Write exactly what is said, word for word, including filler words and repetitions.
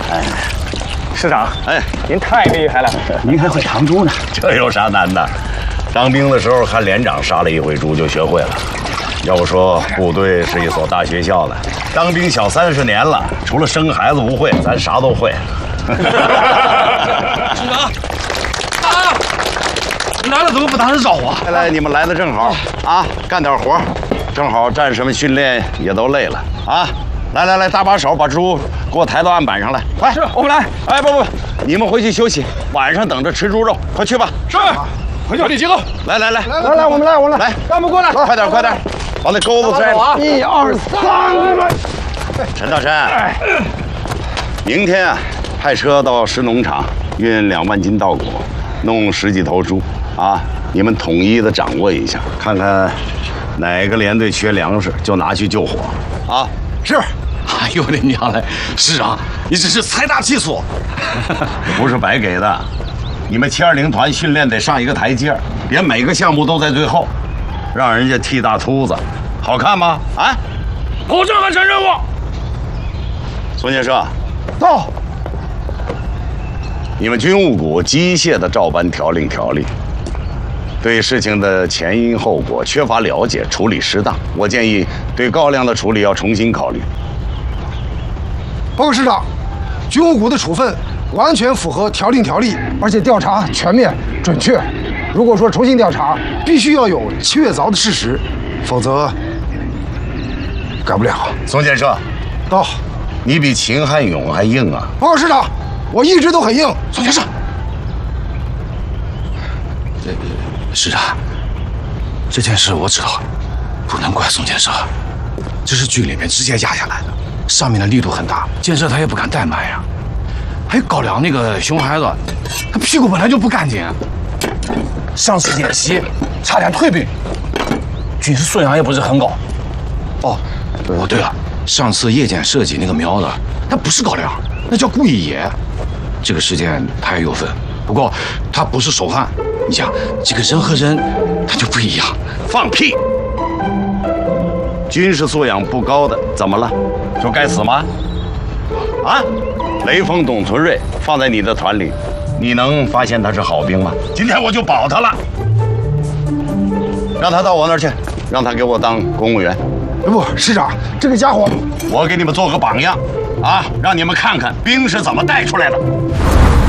哎， 师长， 哎， 您太厉害了， 您还会藏猪呢， 这有啥难的？当兵的时候看连长杀了一回猪就学会了。要不说部队是一所大学校呢。当兵小三十年了，除了生孩子不会，咱啥都会。 师长，啊！你来了怎么不打声招呼啊？ 来来，你们来的正好啊，干点活，正好战士们训练也都累了啊。来来来，搭把手，把猪给我抬到案板上来。快， 是我们来。 哎，不不，你们回去休息，晚上等着吃猪肉。快去吧。 是。回去，立集合。 来来来来来，我们来，我们来， 来， 干部过来， 快点快点，把那钩子摘了。 一二三， 陈大山，明天啊，派车到石农场运两万斤稻谷，弄十几头猪啊，你们统一的掌握一下，看看哪个连队缺粮食，就拿去救火啊。 是。哎呦我的娘嘞！师长，你真是财大气粗。 不是白给的，你们七二零团训练得上一个台阶，别每个项目都在最后，让人家剃大秃子，好看吗？啊！ 保证完成任务。 孙建设， 到。 你们军务股机械的照搬条令条例，对事情的前因后果缺乏了解，处理失当。我建议对高粱的处理要重新考虑。 报告师长，军务股的处分完全符合条令条例，而且调查全面准确。如果说重新调查，必须要有确凿的事实，否则改不了。 宋建设， 到。 你比秦汉勇还硬啊！ 报告师长，我一直都很硬。 宋先生，这师长，这件事我知道，不能怪宋建设，这是军里面直接压下来的，上面的力度很大，建设他也不敢怠慢呀。还有高粱那个熊孩子，他屁股本来就不干净，上次演习差点退兵，军事素养也不是很高。哦，哦对了，上次夜间射击那个苗子，那不是高粱，那叫顾一野。这个事件他也有份，不过他不是首犯。你想，这个人和人他就不一样。 放屁！军事素养不高的怎么了？就该死吗？啊！雷锋、董存瑞放在你的团里，你能发现他是好兵吗？今天我就保他了，让他到我那儿去，让他给我当公务员。 不，师长，这个家伙， 我给你们做个榜样，啊，让你们看看兵是怎么带出来的。